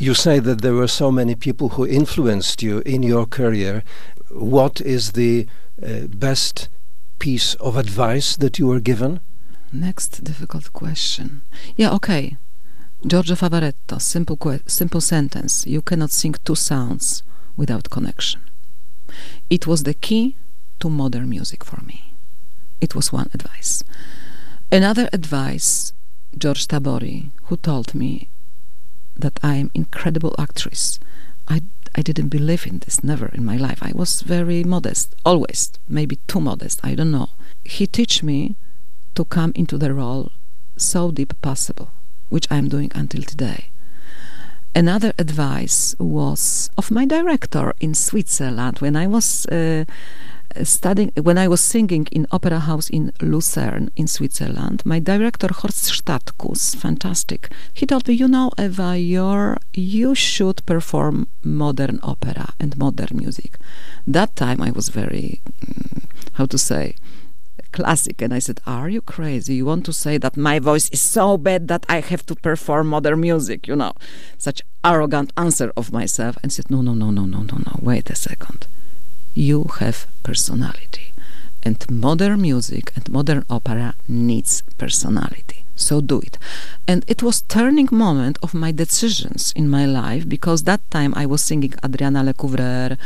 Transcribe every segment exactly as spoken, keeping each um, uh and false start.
You say that there were so many people who influenced you in your career. What is the uh, best piece of advice that you were given? Next difficult question. Yeah, okay. Giorgio Favaretto, simple, que- simple sentence. You cannot sing two sounds without connection. It was the key to modern music for me. It was one advice. Another advice, George Tabori, who told me that I am incredible actress. I, I didn't believe in this, never in my life. I was very modest, always, maybe too modest, I don't know. He taught me to come into the role so deep possible, which I am doing until today. Another advice was of my director in Switzerland when I was uh, studying, when I was singing in Opera House in Lucerne in Switzerland. My director Horst Stadkus, fantastic. He told me, you know, Eva, you're, you should perform modern opera and modern music. That time I was very, mm, how to say, classic, and I said, are you crazy? You want to say that my voice is so bad that I have to perform modern music, you know? Such arrogant answer of myself. And said, no, no, no, no, no, no, no, wait a second. You have personality, and modern music and modern opera needs personality. So do it. And it was turning moment of my decisions in my life, because that time I was singing Adriana Lecouvreur,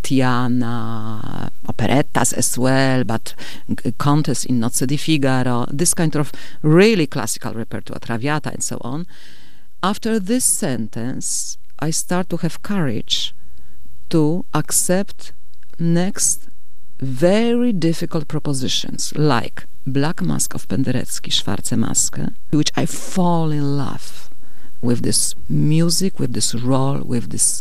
Tatiana, operettas as well, but contests in Nozze di Figaro, this kind of really classical repertoire, Traviata and so on. After this sentence, I start to have courage to accept next very difficult propositions, like Black Mask of Penderecki, Schwarze Maske, which I fall in love with this music, with this role, with this